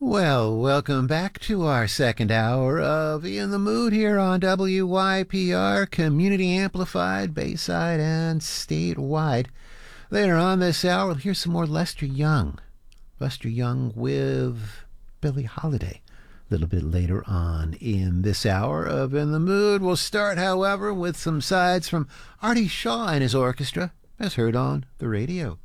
Well, welcome back to our second hour of In the Mood here on WYPR, Community Amplified, Bayside, and statewide. Later on this hour, we'll hear some more Lester Young. Lester Young with Billie Holiday. A little bit later on in this hour of In the Mood. We'll start, however, with some sides from Artie Shaw and his orchestra, as heard on the radio.